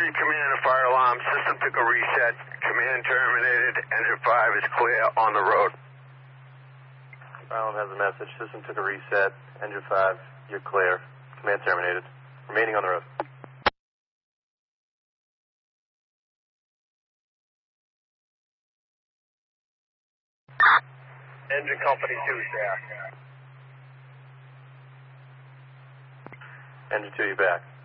command and fire alarm. System took a reset. Command terminated. Engine 5 is clear on the road. Island has a message. System took a reset. Engine 5, you're clear. Command terminated. Remaining on the road. Engine Company 2 is back. Engine 2, you're back.